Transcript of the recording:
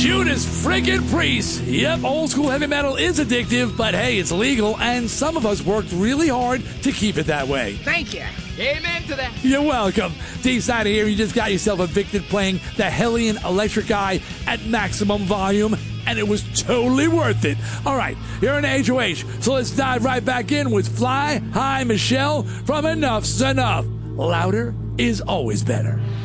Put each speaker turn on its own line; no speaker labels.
Judas friggin' Priest. Yep, old school heavy metal is addictive, but hey, it's legal, and some of us worked really hard to keep it that way.
Thank you. Amen to that.
You're welcome. D-side here, you just got yourself evicted playing the Hellion Electric Eye at maximum volume, and it was totally worth it. All right, you're an HOH, so let's dive right back in with Fly High Michelle from Enough's Enough. Louder is always better.